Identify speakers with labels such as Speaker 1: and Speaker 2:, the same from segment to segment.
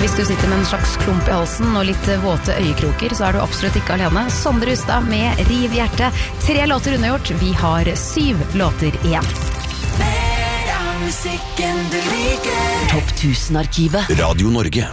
Speaker 1: Hvis du sitter med en slags klump I halsen og litt våte øyekroker, så du absolutt ikke alene. Sondre Hustad med Riv Hjerte. 3 låter unnagjort. Vi har 7 låter igjen.
Speaker 2: Topp 1000-arkivet.
Speaker 3: Radio Norge.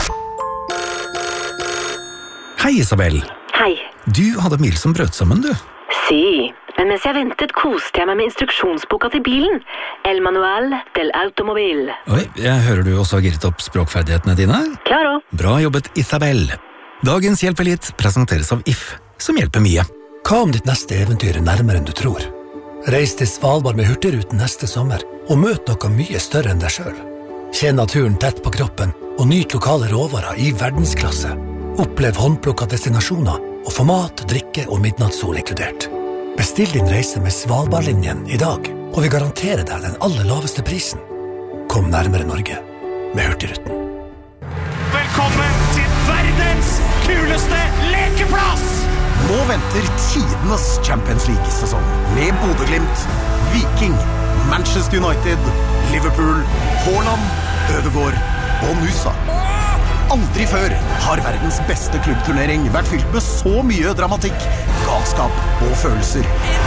Speaker 4: Hei, Isabel.
Speaker 5: Hei.
Speaker 4: Du hadde mil som brøt sammen, du.
Speaker 5: Si. Men mens jeg ventet, koste jeg meg med instruksjonsboka til bilen. El Manual del Automobil.
Speaker 4: Oi, jeg hører du også har gitt opp språkferdighetene dine.
Speaker 5: Klaro.
Speaker 4: Bra jobbet, Isabel. Dagens Hjelp Litt presenteres av If, som hjelper mye.
Speaker 6: Hva om ditt neste eventyr nærmere enn du tror? Reis til Svalbard med Hurtigruten neste sommer, og møt noe mye større enn deg selv. Kjenn naturen tett på kroppen, og nyt lokale råvarer I verdensklasse. Opplev håndplukka destinasjoner, og få mat, drikke og midnattssol inkludert. Bestill din reise med Svalbardlinjen I dag, og vi garanterer deg den aller laveste prisen. Kom nærmere Norge med Hurtigruten.
Speaker 7: Velkommen til verdens kuleste lekeplass!
Speaker 8: Nå venter tidenes Champions League-sesong med Bodø/Glimt, Viking, Manchester United, Liverpool, Haaland, Ødegaard og Nusa. Aldri før har verdens beste klubbturnering vært fylt med så mye dramatikk, galskap og følelser.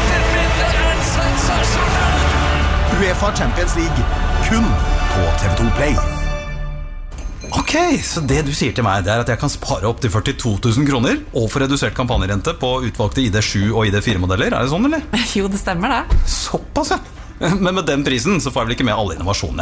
Speaker 8: UEFA Champions League, kun på TV2 Play.
Speaker 9: Ok, så det du sier til meg, det at jeg kan spare opp til 42 000 kroner og få redusert kampanjerente på utvalgte ID7 og ID4-modeller. Det sånn, eller?
Speaker 10: Jo, det stemmer det.
Speaker 9: Såpass, ja. Men med den prisen så får jeg vel ikke med alle innovasjonene